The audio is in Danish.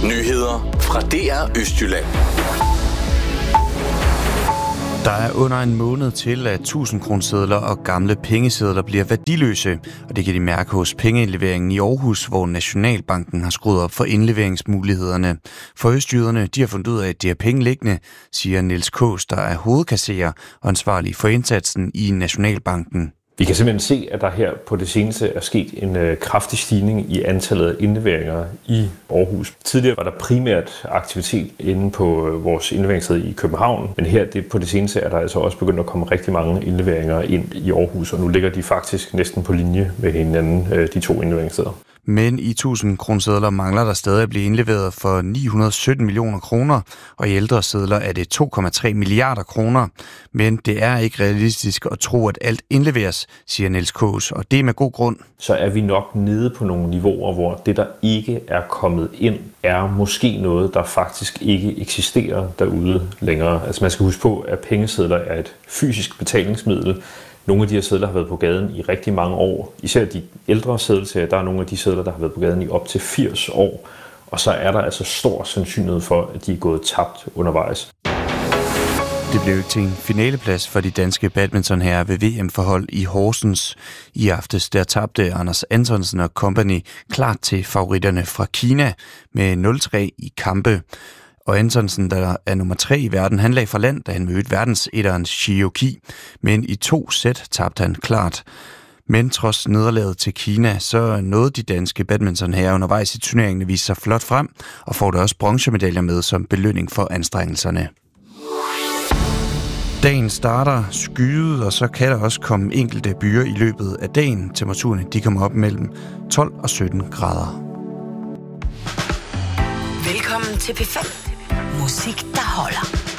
Nyheder fra DR Østjylland. Der er under en måned til, at 1000-kronesedler og gamle pengesedler bliver værdiløse, og det kan de mærke hos pengeindleveringen i Aarhus, hvor Nationalbanken har skruet op for indleveringsmulighederne. For østjyderne, de har fundet ud af, at de har penge liggende, siger Niels Kaas, der er hovedkasserer og ansvarlig for indsatsen i Nationalbanken. Vi kan simpelthen se, at der her på det seneste er sket en kraftig stigning i antallet af indleveringer i Aarhus. Tidligere var der primært aktivitet inde på vores indleveringssted i København, men her på det seneste er der altså også begyndt at komme rigtig mange indleveringer ind i Aarhus, og nu ligger de faktisk næsten på linje med hinanden, de to indleveringssteder. Men i 1000-kronesedler mangler der stadig at blive indleveret for 917 millioner kroner, og i ældre sedler er det 2,3 milliarder kroner. Men det er ikke realistisk at tro, at alt indleveres, siger Niels Kaas, og det er med god grund. Så er vi nok nede på nogle niveauer, hvor det, der ikke er kommet ind, er måske noget, der faktisk ikke eksisterer derude længere. Altså man skal huske på, at pengesedler er et fysisk betalingsmiddel. Nogle af de her sedler har været på gaden i rigtig mange år. Især de ældre sedler, der er nogle af de sedler, der har været på gaden i op til 80 år. Og så er der altså stor sandsynlighed for, at de er gået tabt undervejs. Det blev ikke til en finaleplads for de danske badmintonherrer ved VM-forhold i Horsens. I aftes der tabte Anders Antonsen og company klart til favoritterne fra Kina med 0-3 i kampe. Og Antonsen, der er nummer 3 i verden, han lagde fra land, da han mødte verdensetteren Xiao Qi. Men i 2 sæt tabte han klart. Men trods nederlaget til Kina, så nåede de danske badmintonherrer undervejs i turneringen at vise sig flot frem, og får der også bronzemedaljer med som belønning for anstrengelserne. Dagen starter skyet, og så kan der også komme enkelte byer i løbet af dagen. Temperaturerne de kommer op mellem 12 og 17 grader. Velkommen til P5. Musik, der holder.